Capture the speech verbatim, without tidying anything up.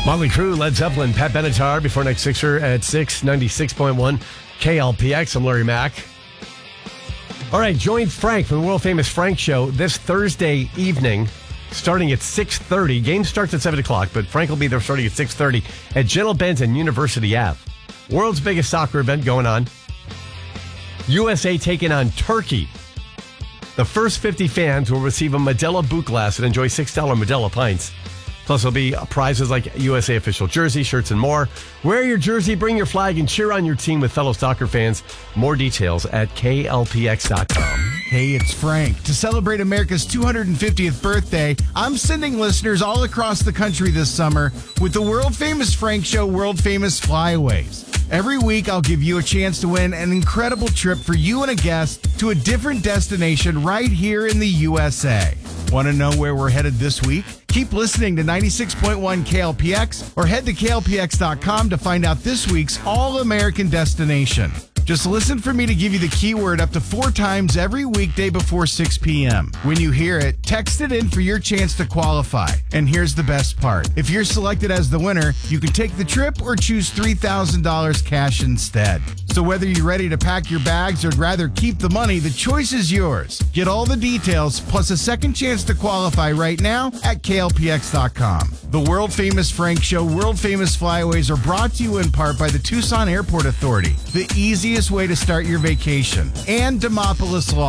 Motley Crue, Led Zeppelin, Pat Benatar before next Sixer at six ninety-six point one K L P X. I'm Larry Mack. All right, join Frank from the world-famous Frank Show this Thursday evening starting at six thirty. Game starts at seven o'clock, but Frank will be there starting at six thirty at Gentle Benz and University Ave. World's biggest soccer event going on. U S A taking on Turkey. The first fifty fans will receive a Modelo boot glass and enjoy six dollars Modelo pints. Plus, there'll be prizes like U S A official jersey, shirts, and more. Wear your jersey, bring your flag, and cheer on your team with fellow soccer fans. More details at K L P X dot com. Hey, it's Frank. To celebrate America's two hundred fiftieth birthday, I'm sending listeners all across the country this summer with the world-famous Frank Show world-famous flyaways. Every week, I'll give you a chance to win an incredible trip for you and a guest to a different destination right here in the U S A. Want to know where we're headed this week? Keep listening to ninety-six point one K L P X or head to K L P X dot com to find out this week's all-American destination. Just listen for me to give you the keyword up to four times every weekday before six p.m. When you hear it, text it in for your chance to qualify. And here's the best part. If you're selected as the winner, you can take the trip or choose three thousand dollars cash instead. So whether you're ready to pack your bags or rather keep the money, the choice is yours. Get all the details plus a second chance to qualify right now at K L P X dot com. The world-famous Frank Show world-famous flyaways are brought to you in part by the Tucson Airport Authority, the easiest way to start your vacation, and Demopolis Law.